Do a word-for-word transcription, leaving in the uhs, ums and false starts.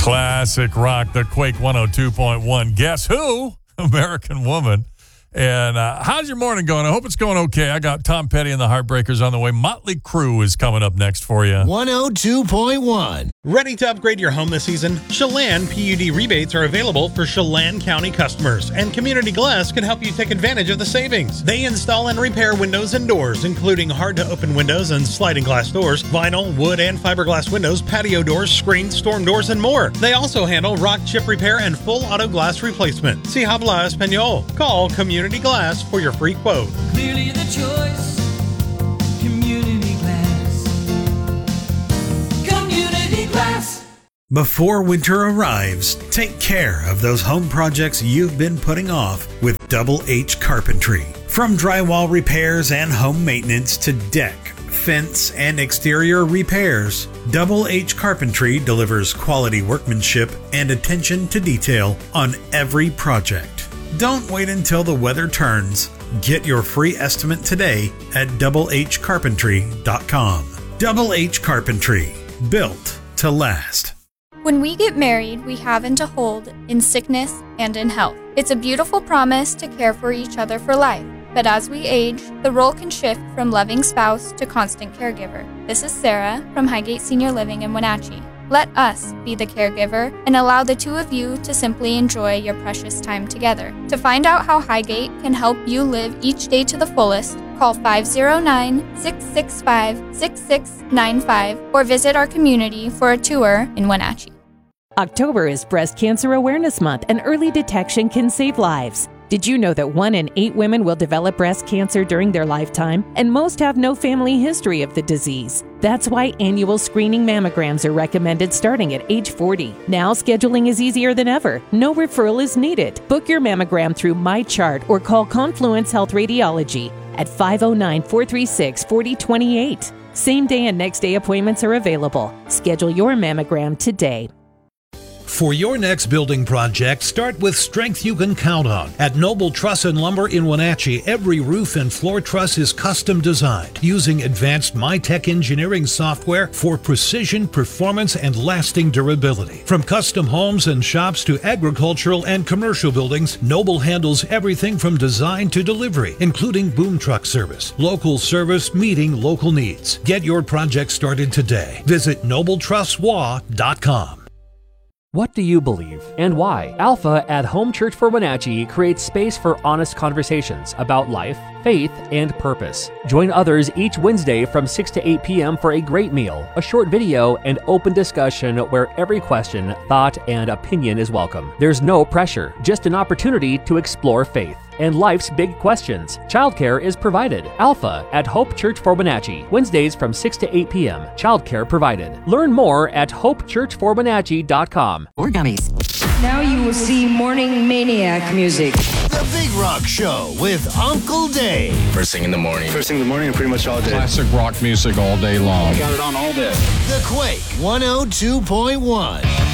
Classic rock, the Quake one oh two point one. Guess who? American Woman. And uh, how's your morning going? I hope it's going okay. I got Tom Petty and the Heartbreakers on the way. Motley Crue is coming up next for you. one oh two point one. Ready to upgrade your home this season? Chelan P U D rebates are available for Chelan County customers, and Community Glass can help you take advantage of the savings. They install and repair windows and doors, including hard-to-open windows and sliding glass doors, vinyl, wood, and fiberglass windows, patio doors, screens, storm doors, and more. They also handle rock chip repair and full auto glass replacement. Si habla español. Call Community Glass for your free quote. Clearly the choice, Community Glass. Community Glass. Before winter arrives, take care of those home projects you've been putting off with Double H Carpentry. From drywall repairs and home maintenance to deck, fence, and exterior repairs, Double H Carpentry delivers quality workmanship and attention to detail on every project. Don't wait until the weather turns. Get your free estimate today at double h carpentry dot com. Double H Carpentry, built to last. When we get married, we have and to hold in sickness and in health. It's a beautiful promise to care for each other for life. But as we age, the role can shift from loving spouse to constant caregiver. This is Sarah from Highgate Senior Living in Wenatchee. Let us be the caregiver and allow the two of you to simply enjoy your precious time together. To find out how Highgate can help you live each day to the fullest, call five oh nine, six six five, six six nine five or visit our community for a tour in Wenatchee. October is Breast Cancer Awareness Month, and early detection can save lives. Did you know that one in eight women will develop breast cancer during their lifetime, and most have no family history of the disease? That's why annual screening mammograms are recommended starting at age forty. Now scheduling is easier than ever. No referral is needed. Book your mammogram through MyChart or call Confluence Health Radiology at five oh nine, four three six, four oh two eight. Same day and next day appointments are available. Schedule your mammogram today. For your next building project, start with strength you can count on. At Noble Truss and Lumber in Wenatchee, every roof and floor truss is custom designed using advanced MyTech engineering software for precision, performance, and lasting durability. From custom homes and shops to agricultural and commercial buildings, Noble handles everything from design to delivery, including boom truck service, local service meeting local needs. Get your project started today. Visit noble truss w a dot com. What do you believe and why? Alpha at Home Church for Wenatchee creates space for honest conversations about life, faith, and purpose. Join others each Wednesday from six to eight p.m. for a great meal, a short video, and open discussion where every question, thought, and opinion is welcome. There's no pressure, just an opportunity to explore faith and life's big questions. Childcare is provided. Alpha at Hope Church for Wenatchee, Wednesdays from six to eight p.m. Childcare provided. Learn more at hope church for wenatchee dot com. Or gummies. Now you will see morning maniac music. The Big Rock Show with Uncle Dave. First thing in the morning. First thing in the morning and pretty much all day. Classic rock music all day long. I got it on all day. The Quake one oh two point one.